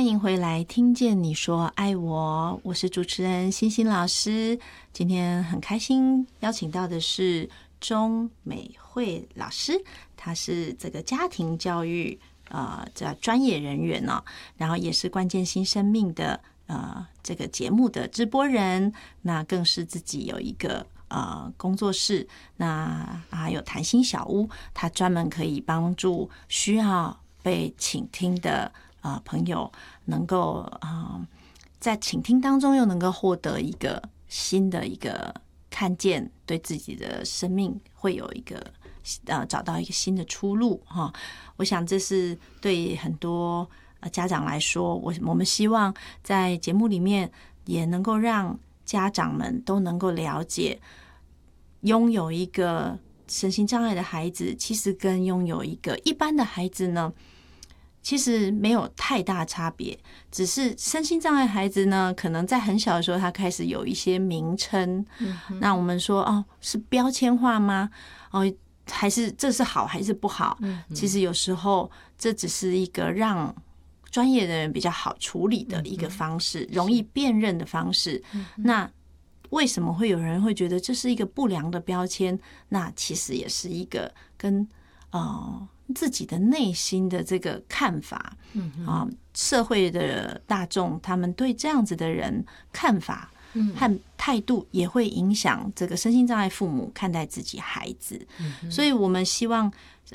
欢迎回来，听见你说爱我，我是主持人欣欣老师。今天很开心邀请到的是钟美惠老师，她是这个家庭教育这专业人员哦，然后也是关键新生命的这个节目的直播人，那更是自己有一个工作室，那还有谈心小屋，她专门可以帮助需要被倾听的朋友能够在倾听当中又能够获得一个新的一个看见，对自己的生命会有一个找到一个新的出路哈。我想这是对很多家长来说，我们希望在节目里面也能够让家长们都能够了解，拥有一个身心障碍的孩子，其实跟拥有一个一般的孩子呢，其实没有太大差别，只是身心障碍孩子呢，可能在很小的时候，他开始有一些名称。那我们说是标签化吗？还是这是好还是不好？其实有时候这只是一个让专业的人比较好处理的一个方式，容易辨认的方式。那为什么会有人会觉得这是一个不良的标签？那其实也是一个跟自己的内心的这个看法，社会的大众他们对这样子的人看法和态度，也会影响这个身心障碍父母看待自己孩子。所以我们希望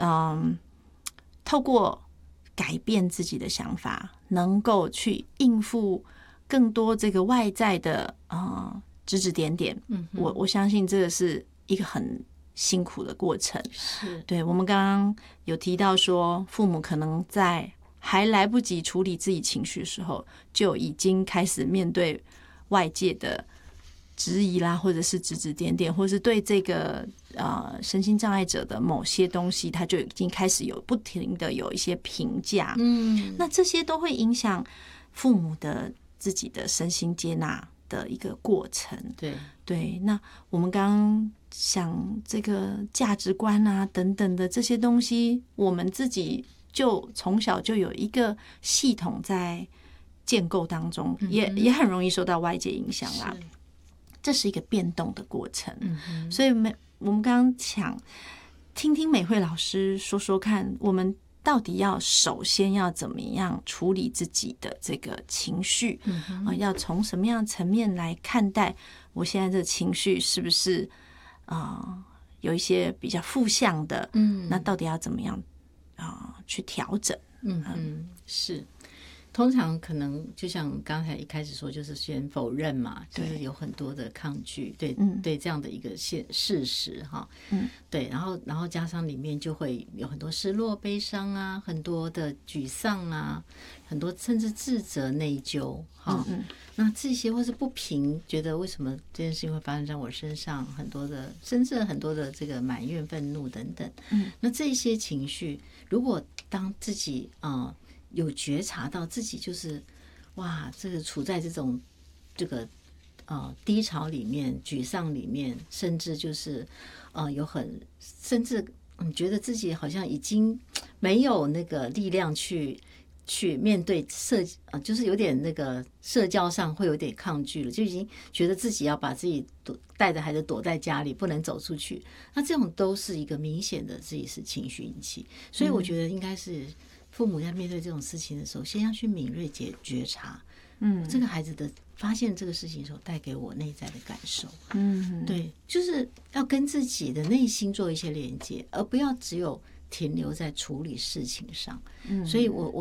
透过改变自己的想法，能够去应付更多这个外在的指指点点。我相信这个是一个很辛苦的过程。 是， 对，我们刚刚有提到说，父母可能在还来不及处理自己情绪的时候，就已经开始面对外界的质疑啦，或者是指指点点，或者是对这个身心障碍者的某些东西，他就已经开始有不停的有一些评价。那这些都会影响父母的自己的身心接纳的一个过程。对，那我们刚刚想这个价值观啊等等的这些东西，我们自己就从小就有一个系统在建构当中，也很容易受到外界影响啦。这是一个变动的过程。所以我们刚刚想听听美惠老师说说看，我们到底首先要怎么样处理自己的这个情绪？要从什么样的层面来看待我现在这情绪是不是有一些比较负向的？那到底要怎么样去调整？ 是。通常可能就像刚才一开始说，就是先否认嘛，就是有很多的抗拒，对这样的一个事实哈，对，然后加上里面就会有很多失落、悲伤啊，很多的沮丧啊，很多甚至自责、内疚哈，那这些或是不平，觉得为什么这件事情会发生在我身上，很多的甚至很多的这个埋怨、愤怒等等，那这些情绪，如果当自己有觉察到自己就是哇，这个处在这个低潮里面、沮丧里面，甚至就是甚至觉得自己好像已经没有那个力量去面对就是有点那个社交上会有点抗拒了，就已经觉得自己要把自己带着孩子躲在家里，不能走出去。那这种都是一个明显的自己是情绪引起，所以我觉得应该是父母在面对这种事情的时候，先要去敏锐觉察，这个孩子的发现这个事情的时候带给我内在的感受，对，就是要跟自己的内心做一些连接，而不要只有停留在处理事情上。所以我